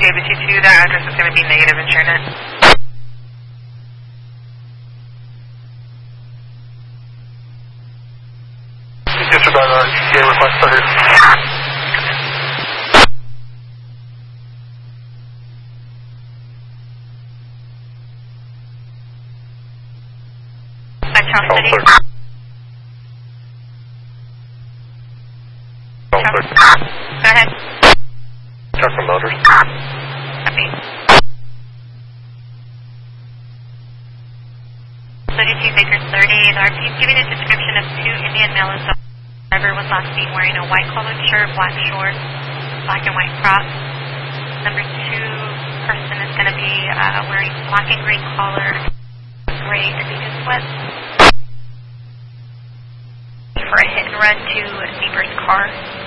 WT2, that address is going to be negative in TrueNet. Disregard our ETA request started. Charles City. Go ahead. Tesla Motors. Copy. 32 Baker 30. The RP is giving a description of two Indian male adult. Driver was last seen wearing a white collared shirt, black shorts, black and white Crocs. Number 2 person is going to be wearing black and gray collar, gray Adidas sweats. For a hit and run to Zebra's car.